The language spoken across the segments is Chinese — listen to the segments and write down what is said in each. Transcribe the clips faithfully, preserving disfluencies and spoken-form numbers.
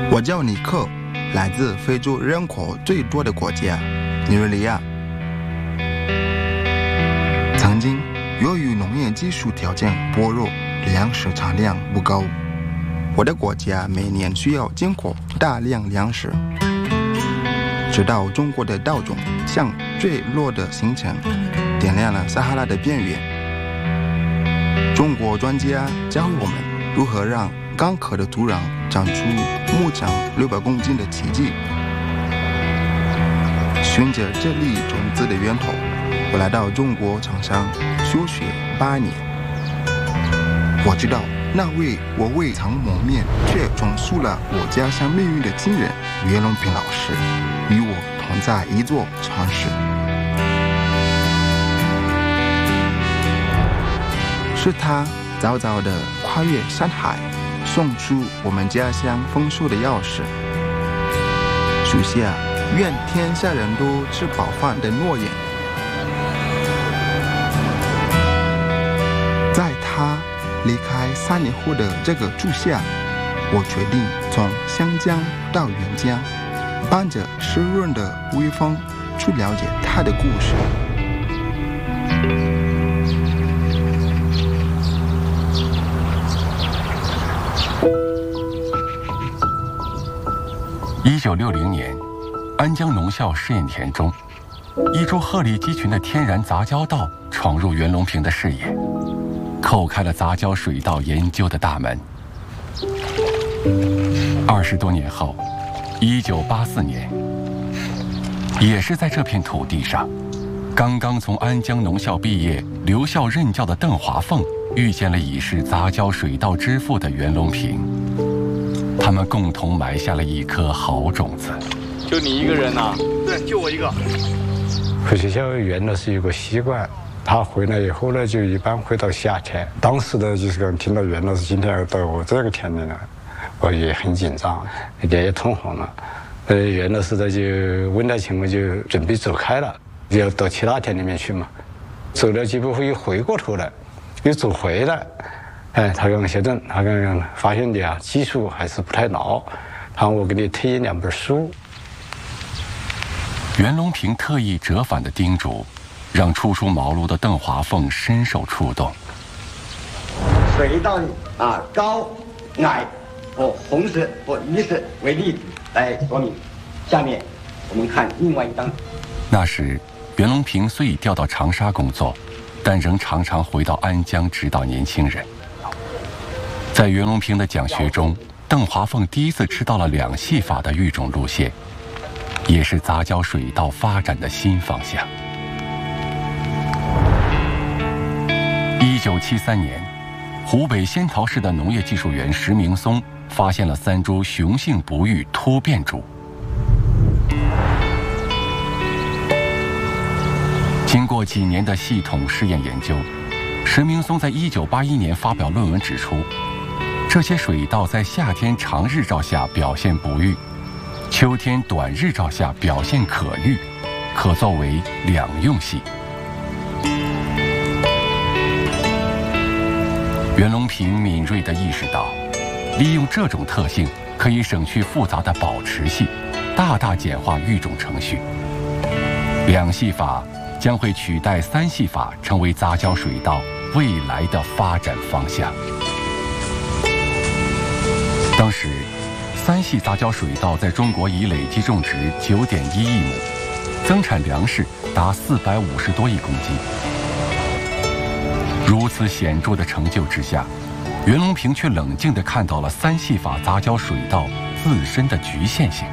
我叫尼克，来自非洲人口最多的国家尼日利亚。曾经，由于农业技术条件薄弱，粮食产量不高，我的国家每年需要进口大量粮食。直到中国的稻种向坠落的形成，点亮了撒哈拉的边缘。中国专家教会我们如何让干渴的土壤长出牧场六百公斤的奇迹。循着这粒种子的源头，我来到中国长沙休学八年。我知道那位我未曾谋面却重塑了我家乡命运的亲人袁隆平老师，与我同在一座城市。是他早早地跨越山海，送出我们家乡丰收的钥匙，许下愿天下人都吃饱饭的诺言。在他离开三年后的这个仲夏，我决定从湘江到沅江，伴着湿润的微风去了解他的故事。 一九六零年，安江农校试验田中，一株鹤立鸡群的天然杂交稻闯入袁隆平的视野，叩开了杂交水稻研究的大门。二十多年后，一九八四年，也是在这片土地上，刚刚从安江农校毕业留校任教的邓华凤遇见了已是杂交水稻之父的袁隆平。他们共同埋下了一颗好种子。 就你一个人呐、啊？ 对，就我一个。 回学校原来是有个习惯，他回来以后呢，就一般回到夏天。当时的就是讲听到袁老师今天要到我这个田里了，我也很紧张，脸也通红了。呃，袁老师呢就问了情况，就准备走开了，要到其他田里面去嘛。走了几步又回过头来，又走回来。哎，他跟我写正，他刚刚发现你啊，技术还是不太牢，然后我给你推荐两本书。 袁隆平特意折返的叮嘱，让初出茅庐的邓华凤深受触动。 水稻啊，高、矮或红色或绿色为例子来说明。下面我们看另外一张。 那时，袁隆平虽已调到长沙工作，但仍常常回到安江指导年轻人。在袁隆平的讲学中，邓华凤第一次吃到了两系法的育种路线，也是杂交水稻发展的新方向。一九七三年，湖北仙桃市的农业技术员石明松发现了三株雄性不育突变株。经过几年的系统试验研究，石明松在一九八一年发表论文指出，这些水稻在夏天长日照下表现不育，秋天短日照下表现可育，可作为两用系。袁隆平敏锐地意识到，利用这种特性可以省去复杂的保持系，大大简化育种程序。两系法将会取代三系法，成为杂交水稻未来的发展方向。当时，三系杂交水稻在中国已累计种植 九点一亿亩，增产粮食达四百五十多亿公斤。如此显著的成就之下，袁隆平却冷静地看到了三系法杂交水稻自身的局限性。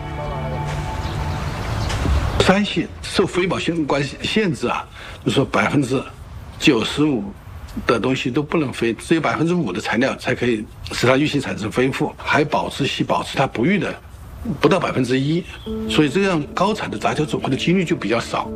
三系受非保性关系限制啊，就说百分之九十五的东西都不能飞，只有百分之五的材料才可以使它育性产生丰富，还保持系保持它不育的不到百分之一，所以这样高产的杂交种会的几率就比较少。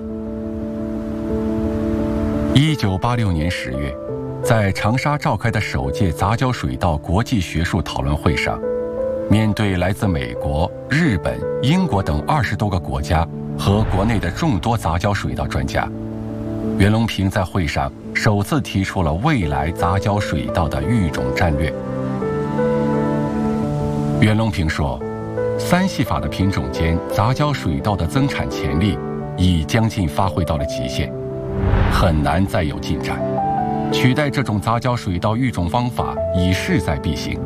一九八六年十月，在长沙召开的首届杂交水稻国际学术讨论会上，面对来自美国、日本、英国等二十多个国家和国内的众多杂交水稻专家，袁隆平在会上首次提出了未来杂交水稻的育种战略。袁隆平说， 三系法的品种间杂交水稻的增产潜力已将近发挥到了极限，很难再有进展。取代这种杂交水稻育种方法已势在必行，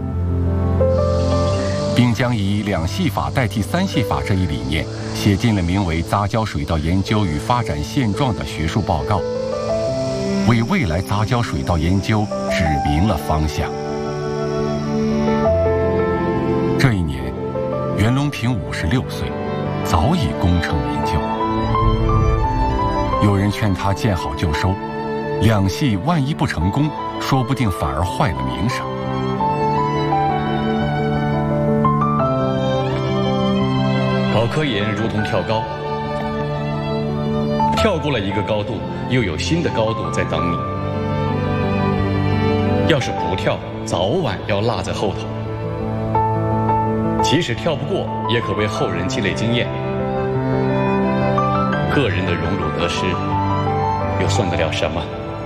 并将以两系法代替三系法这一理念写进了名为《杂交水稻研究与发展现状》的学术报告，为未来杂交水稻研究指明了方向。这一年，袁隆平五十六岁，早已功成名就。有人劝他见好就收，两系万一不成功，说不定反而坏了名声。 搞科研如同跳高，跳过了一个高度，又有新的高度在等你。要是不跳，早晚要落在后头。即使跳不过，也可为后人积累经验。个人的荣辱得失，又算得了什么？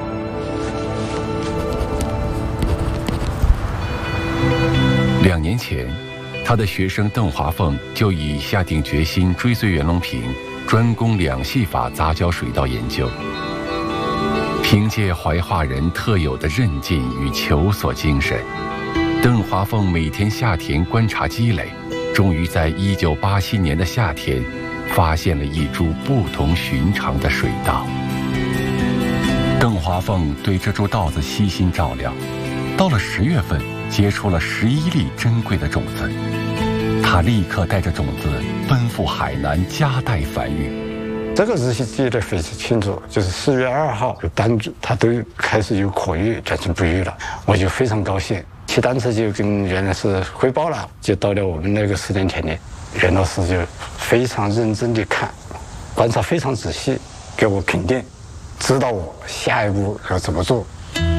两年前，他的学生邓华凤就已下定决心追随袁隆平，专攻两系法杂交水稻研究。凭借怀化人特有的韧劲与求索精神，邓华凤每天下田观察积累，终于在一九八七年的夏天，发现了一株不同寻常的水稻。邓华凤对这株稻子悉心照料，到了十月份，结出了十一粒珍贵的种子。他立刻带着种子奔赴海南，夹带繁育。 这个日期记得非常清楚，就是四月二号，单它都开始有可育，转成不育了，我就非常高兴。骑单车就跟袁老师汇报了，就到了我们那个实验田里，袁老师就非常认真地看，观察非常仔细，给我肯定，指导我下一步要怎么做。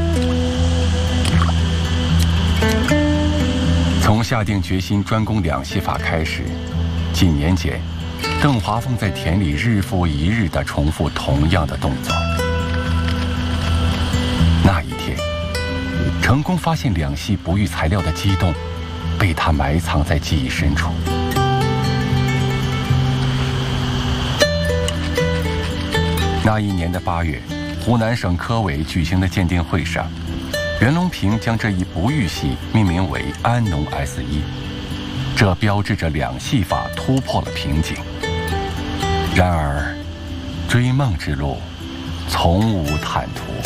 从下定决心专攻两系法开始，几年间，邓华凤在田里日复一日地重复同样的动作。那一天，成功发现两系不育材料的激动，被他埋藏在记忆深处。那一年的八月，湖南省科委举行的鉴定会上，袁隆平将这一不育系命名为安农 S 一，这标志着两系法突破了瓶颈。然而，追梦之路从无坦途。